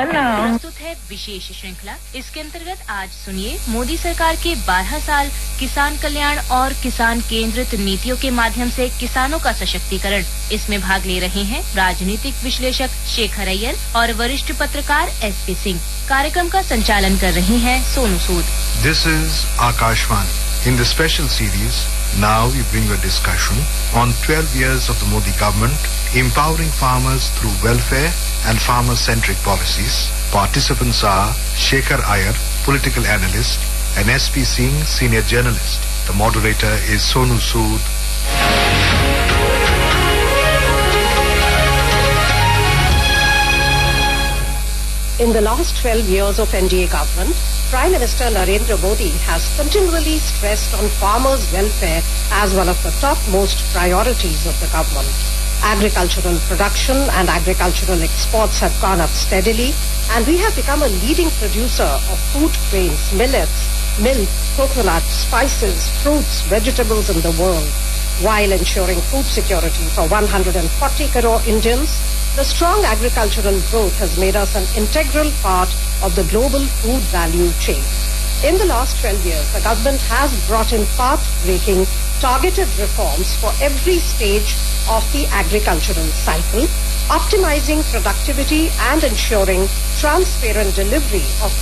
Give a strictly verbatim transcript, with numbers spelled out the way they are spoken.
प्रस्तुत है विशेष श्रृंखला। इसके अंतर्गत आज सुनिए मोदी सरकार के बारह साल किसान कल्याण और किसान केंद्रित नीतियों के माध्यम से किसानों का सशक्तिकरण। इसमें भाग ले रहे हैं राजनीतिक विश्लेषक शेखर अय्यर और वरिष्ठ पत्रकार एस पी सिंह। कार्यक्रम का संचालन कर रही हैं Sonu Sood. This is Akashvani. In the special series, now we bring a discussion on twelve years of the Modi government, empowering farmers through welfare and farmer-centric policies. Participants are Shekhar Iyer, political analyst, and S P Singh, senior journalist. The moderator is Sonu Sood. In the last twelve years of N D A government, Prime Minister Narendra Modi has continually stressed on farmers' welfare as one of the topmost priorities of the government. Agricultural production and agricultural exports have gone up steadily, and we have become a leading producer of food grains, millets, milk, coconut, spices, fruits, vegetables in the world, while ensuring food security for one hundred forty crore Indians. The strong agricultural growth has made us an integral part of the global food value chain. In the last twelve years, the government has brought in path-breaking, targeted reforms for every stage of the agricultural cycle, optimizing productivity and ensuring transparent delivery of